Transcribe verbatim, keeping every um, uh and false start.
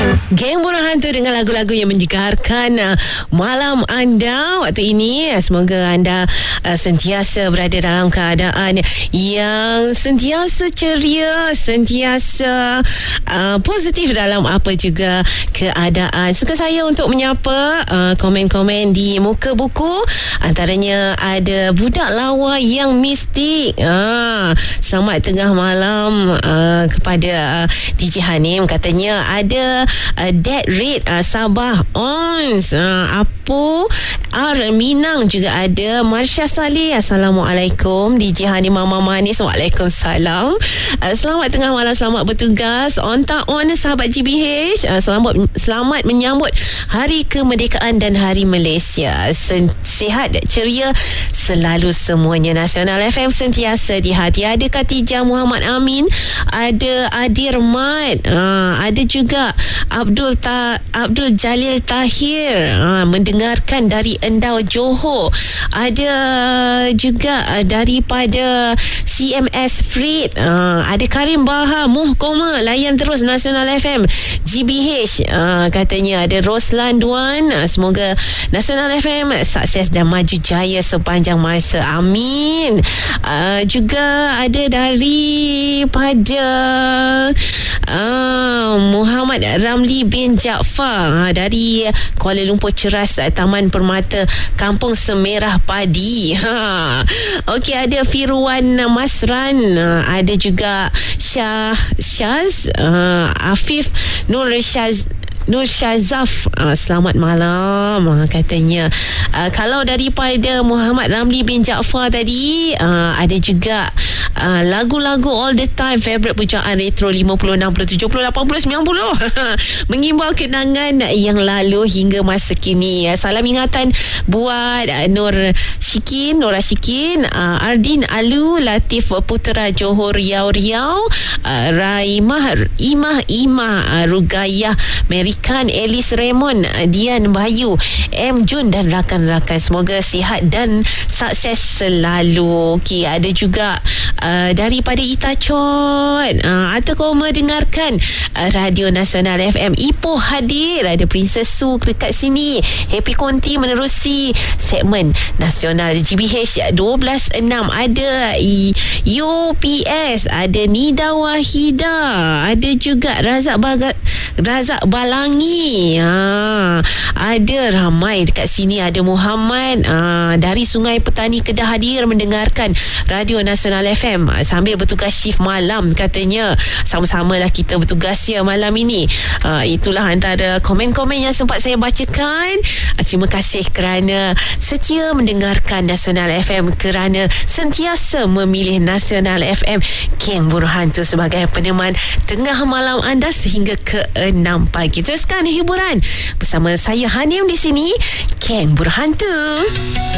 Geng Burhan tu dengan lagu-lagu yang menyegarkan uh, malam anda waktu ini. Semoga anda uh, sentiasa berada dalam keadaan yang sentiasa ceria, sentiasa uh, positif dalam apa juga keadaan. Suka saya untuk menyapa uh, komen-komen di muka buku. Antaranya ada budak lawa yang mistik. uh, Selamat tengah malam uh, kepada uh, D J Hanim. Katanya ada uh, Dead Rate uh, Sabah Ons, uh, Apu R Minang juga ada. Marsha Saleh, Assalamualaikum. D J Hanim Mama Manis, Waalaikumsalam. uh, Selamat tengah malam, selamat bertugas. On tak on sahabat G B H, uh, Selamat selamat menyambut Hari Kemerdekaan dan Hari Malaysia. Sen- Sihat, ceria selalu semuanya. Nasional F M sentiasa di hati. Ada Khatijah Muhammad Amin, ada Adir Mat, uh, ada juga Abdul Ta- Abdul Jalil Tahir, uh, mendengarkan dari Endau Johor. Ada juga uh, daripada C M S Fred, uh, ada Karim Baha, Muhkoma, layan terus Nasional F M G B H, uh, katanya ada Roslan Duan. uh, Semoga Nasional F M sukses dan maju jaya sepanjang masa, amin. uh, Juga ada daripada uh, Muhammad Ramli bin Jaafar, uh, dari Kuala Lumpur Ceras, uh, Taman Permata Kampung Semerah Padi. ha. Okey, ada Firwan Masran, uh, ada juga Syah Syaz, uh, Afif Nur Syaz Nur Syazaf, uh, selamat malam, uh, katanya. Uh, kalau daripada Muhammad Ramli bin Jaafar tadi, uh, ada juga uh, lagu-lagu all the time favorite pujaan retro lima puluh, enam puluh, tujuh puluh, lapan puluh, sembilan puluh mengimbau kenangan yang lalu hingga masa kini. Uh, salam ingatan buat uh, Nur Syikin, Nora Syikin, uh, Ardin Alu, Latif Putera Johor Riau Riau, uh, Raimah Imah Imah, uh, Rugayah Mary Kan, Elis Raymond, Dian Bayu, M Jun dan rakan-rakan. Semoga sihat dan sukses selalu. Okey, ada juga uh, daripada Itachon, uh, atau kau mendengarkan uh, Radio Nasional F M. Ipoh hadir, ada Princess Su dekat sini. Happy Konti menerusi segmen Nasional G B H dua belas enam. Ada U P S, ada Nida Wahida, ada juga Razak Bagat Razak Balangi, ha, ada ramai dekat sini. Ada Muhammad ha, dari Sungai Petani Kedah hadir mendengarkan Radio Nasional F M sambil bertugas shift malam, katanya. Sama-samalah kita bertugas ya malam ini. ha, Itulah antara komen-komen yang sempat saya bacakan. Terima kasih kerana setia mendengarkan Nasional F M, kerana sentiasa memilih Nasional F M Geng Burhan tu sebagai peneman tengah malam anda sehingga ke enam pagi. Teruskan hiburan bersama saya Hanim di sini, Geng Burhan tu.